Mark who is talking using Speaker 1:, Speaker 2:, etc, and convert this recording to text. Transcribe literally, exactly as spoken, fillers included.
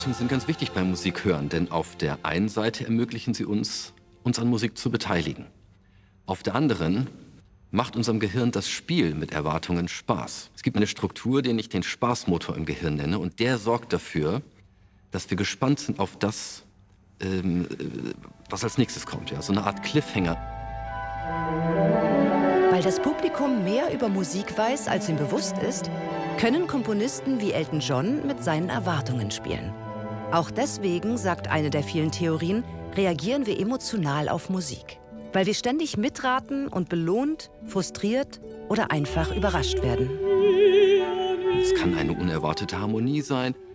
Speaker 1: Sind ganz wichtig beim Musikhören, denn auf der einen Seite ermöglichen sie uns, uns an Musik zu beteiligen. Auf der anderen macht unserem Gehirn das Spiel mit Erwartungen Spaß. Es gibt eine Struktur, die ich den Spaßmotor im Gehirn nenne, und der sorgt dafür, dass wir gespannt sind auf das, ähm, was als nächstes kommt. Ja? So eine Art Cliffhanger.
Speaker 2: Weil das Publikum mehr über Musik weiß, als ihm bewusst ist, können Komponisten wie Elton John mit seinen Erwartungen spielen. Auch deswegen, sagt eine der vielen Theorien, reagieren wir emotional auf Musik. Weil wir ständig mitraten und belohnt, frustriert oder einfach überrascht werden.
Speaker 1: Es kann eine unerwartete Harmonie sein